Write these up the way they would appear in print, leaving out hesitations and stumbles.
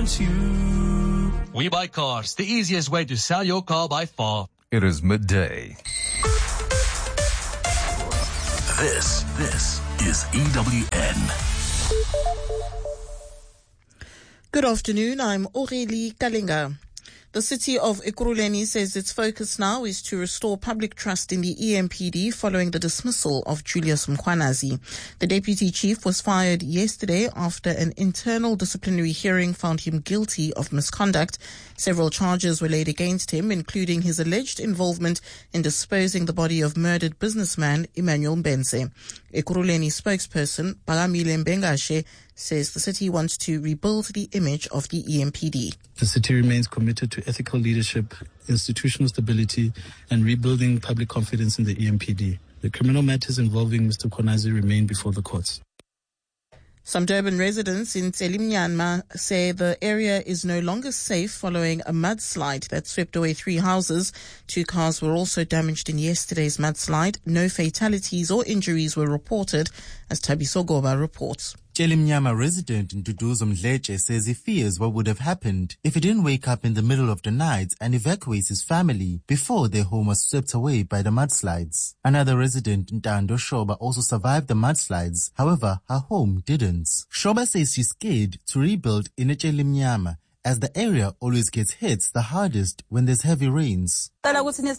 want you. We Buy Cars, the easiest way to sell your car by far. It is midday. This is EWN. Good afternoon, I'm Aurélie Kalinga. The city of Ekurhuleni says its focus now is to restore public trust in the EMPD following the dismissal of Julius Mkhwanazi. The deputy chief was fired yesterday after an internal disciplinary hearing found him guilty of misconduct. Several charges were laid against him, including his alleged involvement in disposing the body of murdered businessman Emmanuel Mbenze. Ekurhuleni spokesperson Pagamile Mbengashe says the city wants to rebuild the image of the EMPD. The city remains committed to ethical leadership, institutional stability, and rebuilding public confidence in the EMPD. The criminal matters involving Mr. Mkhwanazi remain before the courts. Some Durban residents in Tselimnyama say the area is no longer safe following a mudslide that swept away 3 houses. 2 cars were also damaged in yesterday's mudslide. No fatalities or injuries were reported, as Thabiso Goba reports. Tselimnyama resident Nduduzo Mdleche says he fears what would have happened if he didn't wake up in the middle of the night and evacuate his family before their home was swept away by the mudslides. Another resident, Ntando Shoba, also survived the mudslides. However, her home didn't. Shoba says she's scared to rebuild in Tselimnyama, as the area always gets hit the hardest when there's heavy rains. We'd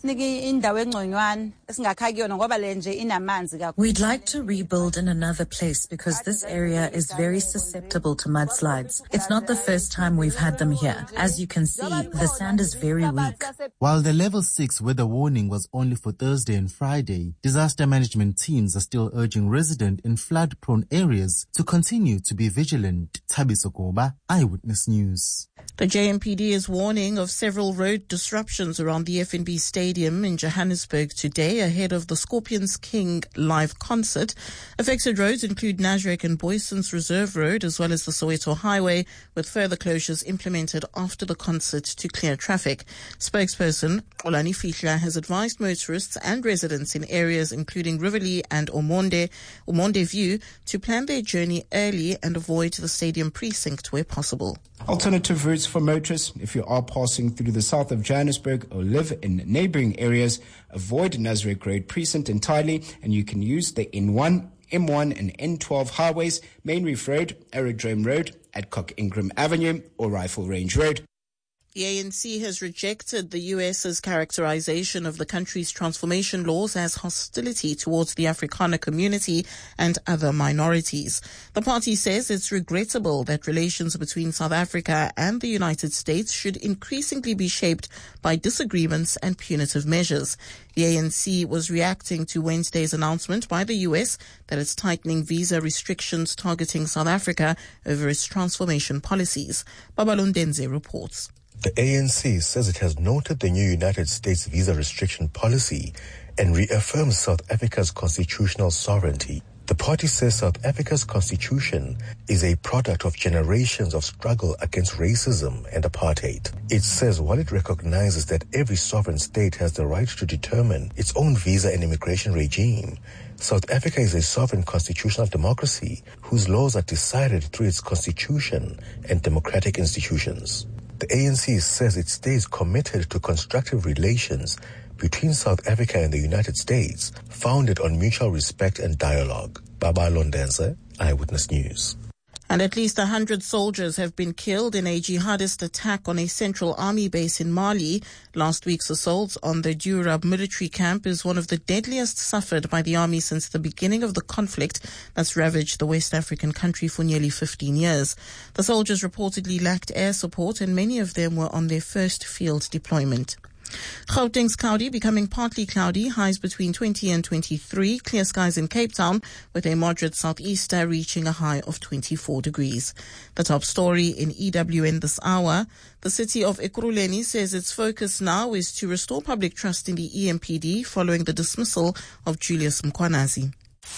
like to rebuild in another place because this area is very susceptible to mudslides. It's not the first time we've had them here. As you can see, the sand is very weak. While the level 6 weather warning was only for Thursday and Friday, disaster management teams are still urging residents in flood-prone areas to continue to be vigilant. Thabiso Goba, Eyewitness News. The JMPD is warning of several road disruptions around the FNB Stadium in Johannesburg today ahead of the Scorpions King live concert. Affected roads include Nasrec and Boyson's Reserve Road as well as the Soweto Highway, with further closures implemented after the concert to clear traffic. Spokesperson Olani Fihla has advised motorists and residents in areas including Riverlea and Omonde View to plan their journey early and avoid the stadium precinct where possible. Alternative routes for motorists: if you are passing through the south of Johannesburg or live in neighboring areas, avoid Nasrec Road precinct entirely, and you can use the N1, M1 and N12 highways, Main Reef Road, Aerodrome Road, Adcock Ingram Avenue or Rifle Range Road. The ANC has rejected the US's characterization of the country's transformation laws as hostility towards the Afrikaner community and other minorities. The party says it's regrettable that relations between South Africa and the United States should increasingly be shaped by disagreements and punitive measures. The ANC was reacting to Wednesday's announcement by the US that it's tightening visa restrictions targeting South Africa over its transformation policies. Babalondenze reports. The ANC says it has noted the new United States visa restriction policy and reaffirms South Africa's constitutional sovereignty. The party says South Africa's constitution is a product of generations of struggle against racism and apartheid. It says while it recognizes that every sovereign state has the right to determine its own visa and immigration regime, South Africa is a sovereign constitutional democracy whose laws are decided through its constitution and democratic institutions. The ANC says it stays committed to constructive relations between South Africa and the United States, founded on mutual respect and dialogue. Babalondenze, Eyewitness News. And at least 100 soldiers have been killed in a jihadist attack on a central army base in Mali. Last week's assault on the Durab military camp is one of the deadliest suffered by the army since the beginning of the conflict that's ravaged the West African country for nearly 15 years. The soldiers reportedly lacked air support and many of them were on their first field deployment. Gauteng's cloudy, becoming partly cloudy, highs between 20 and 23, clear skies in Cape Town with a moderate southeaster reaching a high of 24 degrees. The top story in EWN this hour: the city of Ekurhuleni says its focus now is to restore public trust in the EMPD following the dismissal of Julius Mkhwanazi.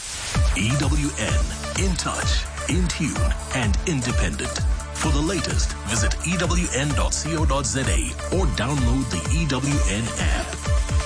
EWN, in touch, in tune and independent. For the latest, visit ewn.co.za or download the EWN app.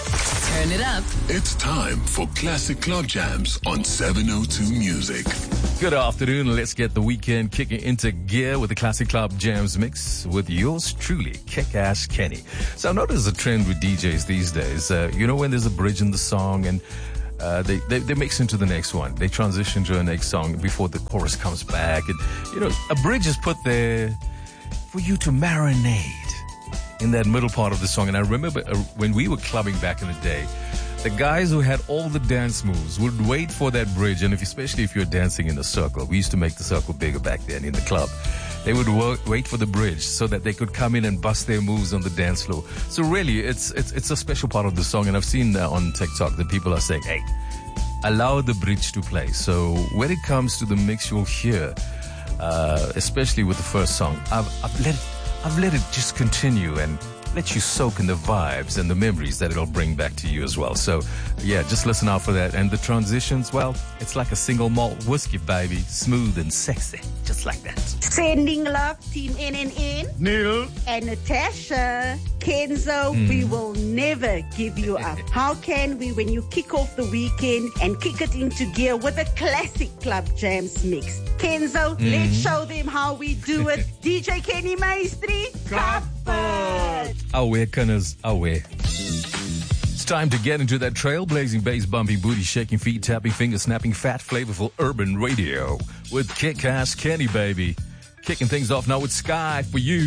Turn it up. It's time for Classic Club Jams on 702 Music. Good afternoon. Let's get the weekend kicking into gear with the Classic Club Jams mix with yours truly, Kick-Ass Kenny. So I've noticed a trend with DJs these days. When there's a bridge in the song and they mix into the next one. They transition to a next song before the chorus comes back. And, a bridge is put there for you to marinate in that middle part of the song. And I remember when we were clubbing back in the day, the guys who had all the dance moves would wait for that bridge, and especially if you're dancing in a circle, we used to make the circle bigger back then in the club. They would wait for the bridge so that they could come in and bust their moves on the dance floor. So really, it's a special part of the song, and I've seen on TikTok that people are saying, hey, allow the bridge to play. So when it comes to the mix, you'll hear, especially with the first song, I've let it just continue and let you soak in the vibes and the memories that it'll bring back to you as well. So, yeah, just listen out for that. And the transitions, well, it's like a single malt whiskey, baby. Smooth and sexy, just like that. Sending love, Team NNN. Neil. And Natasha. Kenzo, we will never give you up. How can we when you kick off the weekend and kick it into gear with a Classic Club Jams mix? Kenzo, let's show them how we do it. DJ Kenny Maestri, covered. Away, Cunners, away. It's time to get into that trailblazing bass, bumping booty, shaking feet, tapping fingers, snapping fat, flavorful urban radio with Kick-Ass Kenny, baby. Kicking things off now with Sky for you.